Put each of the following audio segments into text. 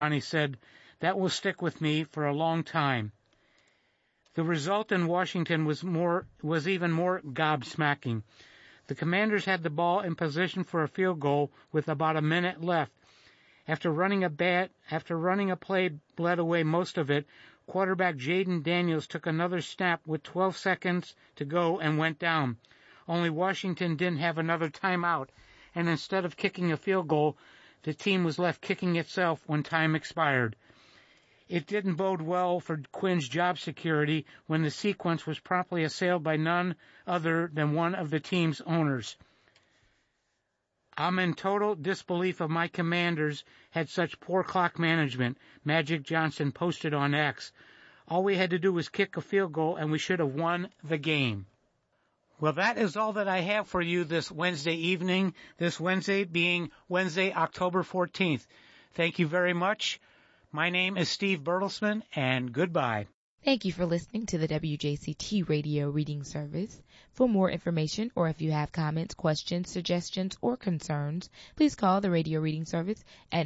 Ronnie said, "That will stick with me for a long time." The result in Washington was even more gobsmacking. The Commanders had the ball in position for a field goal with about a minute left. After running a play bled away most of it, quarterback Jaden Daniels took another snap with 12 seconds to go and went down. Only Washington didn't have another timeout, and instead of kicking a field goal, the team was left kicking itself when time expired. It didn't bode well for Quinn's job security when the sequence was promptly assailed by none other than one of the team's owners. "I'm in total disbelief of my Commanders had such poor clock management," Magic Johnson posted on X. "All we had to do was kick a field goal and we should have won the game." Well, that is all that I have for you this Wednesday evening, this Wednesday being Wednesday, October 14th. Thank you very much. My name is Steve Bertelsman, and goodbye. Thank you for listening to the WJCT Radio Reading Service. For more information, or if you have comments, questions, suggestions, or concerns, please call the Radio Reading Service at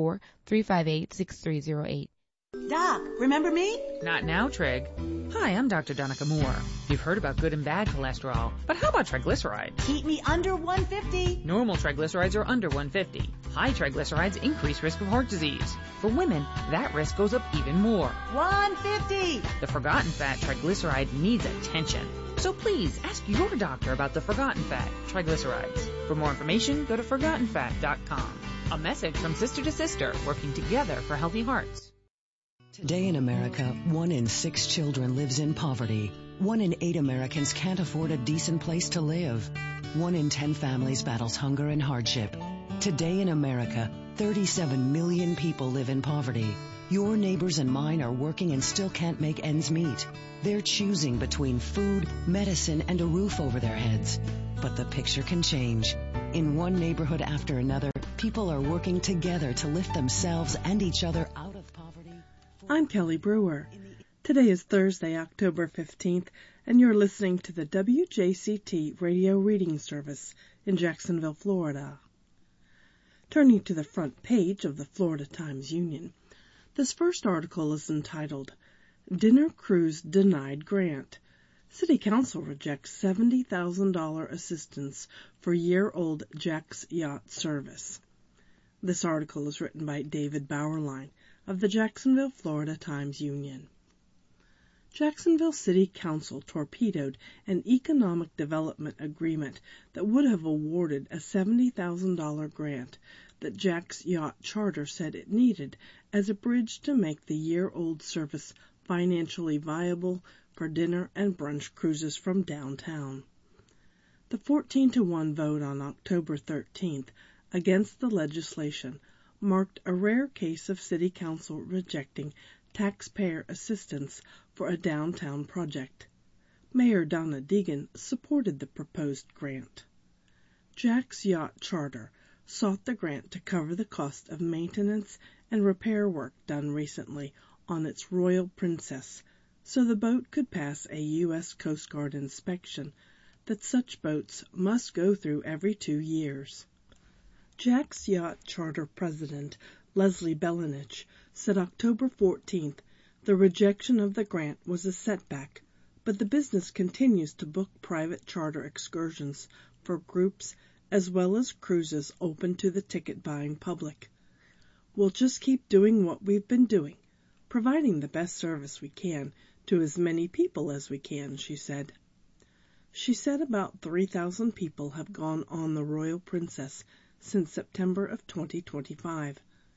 904-358-6308. Doc, remember me? Not now, Trig. Hi, I'm Dr. Donica Moore. You've heard about good and bad cholesterol, but how about triglycerides? Keep me under 150. Normal triglycerides are under 150. High triglycerides increase risk of heart disease. For women, that risk goes up even more. 150. The forgotten fat triglyceride needs attention. So please ask your doctor about the forgotten fat triglycerides. For more information, go to ForgottenFat.com. A message from Sister to Sister, working together for healthy hearts. Today in America, 1 in 6 children lives in poverty. 1 in 8 Americans can't afford a decent place to live. 1 in 10 families battles hunger and hardship. Today in America, 37 million people live in poverty. Your neighbors and mine are working and still can't make ends meet. They're choosing between food, medicine, and a roof over their heads. But the picture can change. In one neighborhood after another, people are working together to lift themselves and each other out of poverty. I'm Kelly Brewer. Today is Thursday, October 15th, and you're listening to the WJCT Radio Reading Service in Jacksonville, Florida. Turning to the front page of the Florida Times-Union, this first article is entitled, "Dinner Cruise Denied Grant. City Council Rejects $70,000 Assistance for Year-Old Jack's Yacht Service." This article is written by David Bauerlein of the Jacksonville, Florida Times-Union. Jacksonville City Council torpedoed an economic development agreement that would have awarded a $70,000 grant that Jack's Yacht Charter said it needed as a bridge to make the year-old service financially viable for dinner and brunch cruises from downtown. The 14-1 vote on October 13th against the legislation marked a rare case of City Council rejecting taxpayer assistance for a downtown project. Mayor Donna Deegan supported the proposed grant. Jack's Yacht Charter sought the grant to cover the cost of maintenance and repair work done recently on its Royal Princess, so the boat could pass a U.S. Coast Guard inspection that such boats must go through every 2 years. Jack's Yacht Charter President Leslie Belenich said October 14th the rejection of the grant was a setback, but the business continues to book private charter excursions for groups as well as cruises open to the ticket-buying public. "We'll just keep doing what we've been doing, providing the best service we can to as many people as we can," she said. She said about 3,000 people have gone on the Royal Princess since September of 2025.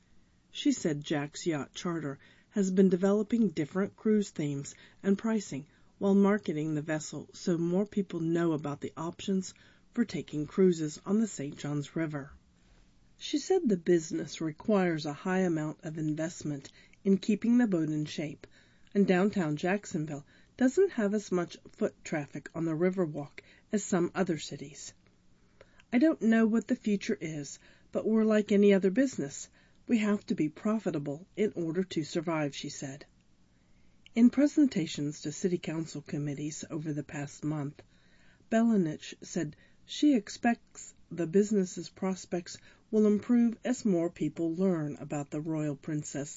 She said Jack's Yacht Charter has been developing different cruise themes and pricing while marketing the vessel so more people know about the options for taking cruises on the St. Johns River. She said the business requires a high amount of investment in keeping the boat in shape, and downtown Jacksonville doesn't have as much foot traffic on the Riverwalk as some other cities. "I don't know what the future is, but we're like any other business. We have to be profitable in order to survive," she said. In presentations to City Council committees over the past month, Belenich said she expects the business's prospects will improve as more people learn about the royal princess